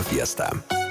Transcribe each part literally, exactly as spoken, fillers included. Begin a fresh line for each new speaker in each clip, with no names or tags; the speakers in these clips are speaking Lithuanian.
Fiesta.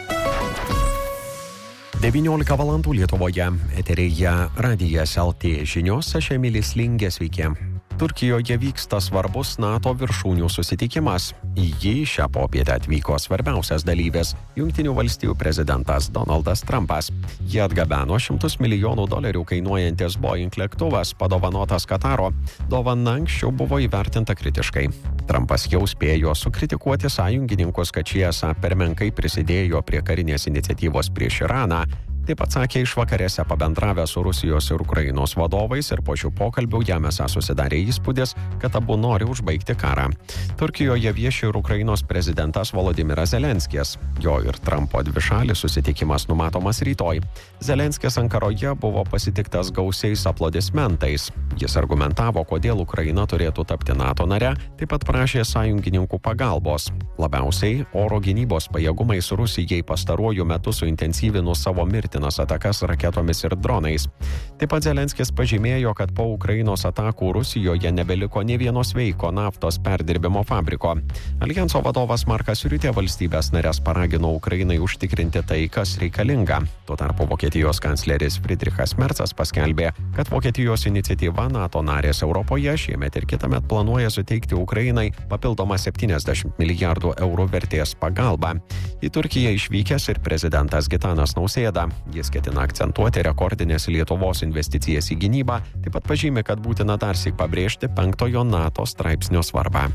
devyniolika valandų Lietuvoje. Eteryje Radijas L T žinios, aš Emilis Lingė, sveiki. Turkijoje vyksta svarbus NATO viršūnių susitikimas. Į jį šią popietę atvyko svarbiausias dalyvis – Jungtinių valstijų prezidentas Donaldas Trumpas. Jie atgabeno šimtus milijonų dolerių kainuojantis Boeing lėktuvas, padovanotas Kataro. Dovana anksčiau buvo įvertinta kritiškai. Trumpas jau spėjo sukritikuoti sąjungininkus, kad šie esą per menkai prisidėjo prie karinės iniciatyvos prieš Iraną. Taip atsakė išvakarėse pabendravę su Rusijos ir Ukrainos vadovais ir po šių pokalbių jam esą susidarė įspūdis, kad abu nori užbaigti karą. Turkijoje vieši ir Ukrainos prezidentas Volodymyras Zelenskis. Jo ir Trumpo dvišalis susitikimas numatomas rytoj. Zelenskis Ankaroje buvo pasitiktas gausiais aplodismentais. Jis argumentavo, kodėl Ukraina turėtų tapti NATO nare, taip pat prašė sąjungininkų pagalbos. Labiausiai oro gynybos pajėgumai su Rusijai pastaruoju metu suintensyvinus savo mirtinas atakas raketomis ir dronais. Taip pat Zelenskis pažymėjo, kad po Ukrainos atakų Rusijoje nebeliko nė vieno sveiko naftos perdirbimo fabriko. Aljanso vadovas Markas Riutė valstybės narės paragino Ukrainai užtikrinti tai, kas reikalinga. Tuo tarpu Vokietijos kancleris Friedrichas Merzas paskelbė, kad Vokietijos iniciatyva NATO narės Europoje šiemet ir kitąmet planuoja suteikti Ukrainai papildomą septyniasdešimt milijardų eurų vertės pagalbą. Į Turkiją išvykęs ir prezidentas Gitanas Nausėda. Jis ketina akcentuoti rekordinės Lietuvos investicijas į gynybą, taip pat pažymi, kad būtina darsyk pabrėžti penktojo NATO straipsnio svarbą.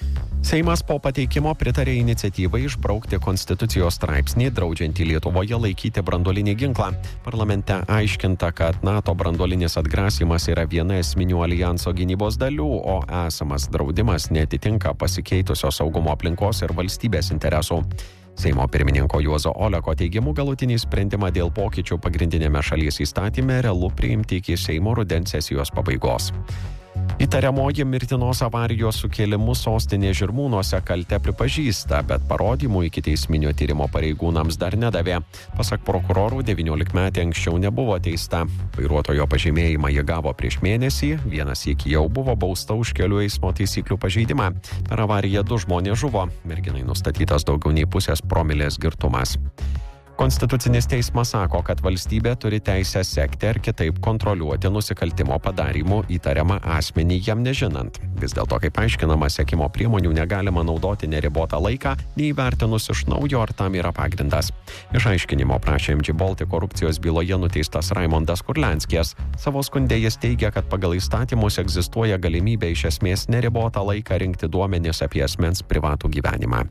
Seimas po pateikimo pritarė iniciatyvai išbraukti konstitucijos straipsnį, draudžiantį Lietuvoje laikyti branduolinį ginklą. Parlamente aiškinta, kad NATO branduolinis atgrasimas yra viena esminių alijanso gynybos dalių, o esamas draudimas neatitinka pasikeitusios saugumo aplinkos ir valstybės interesų. Seimo pirmininko Juozo Oleko teigimu galutinį sprendimą dėl pokyčių pagrindinėme šalies įstatyme realu priimti iki Seimo rudens sesijos pabaigos. Įtariamoji mirtinos avarijos sukėlimu sostinės Žirmūnuose kaltę pripažįsta, bet parodymų ikiteisminio tyrimo pareigūnams dar nedavė. Pasak prokurorų, devyniolikmetė anksčiau nebuvo teista. Vairuotojo pažymėjimą jie gavo prieš mėnesį, vienas iki jau buvo bausta už kelių eismo taisyklių pažeidimą. Per avariją du žmonės žuvo, merginai nustatytas daugiau nei pusės promilės girtumas. Konstitucinis teismas sako, kad valstybė turi teisę sekti ar kitaip kontroliuoti nusikaltimo padarymu įtariamą asmenį jam nežinant. Vis dėlto, kaip aiškinama, sekimo priemonių negalima naudoti neribotą laiką, neįvertinus iš naujo, ar tam yra pagrindas. Išaiškinimo prašė M G Baltic korupcijos byloje nuteistas Raimondas Kurlianskis. Savo skunde jis teigia, kad pagal įstatymus egzistuoja galimybė iš esmės neribotą laiką rinkti duomenis apie asmens privatų gyvenimą.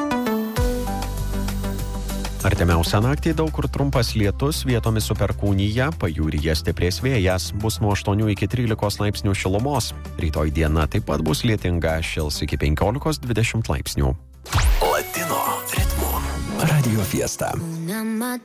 Artimiausią naktį daug kur trumpas lietus, vietomis su perkūnija, pajūryje stiprės vėjas, bus nuo aštuonių iki trylikos laipsnių šilumos. Rytoj diena taip pat bus lietinga, šils iki penkiolikos dvidešimt laipsnių. Latino ritmų Radio Fiesta.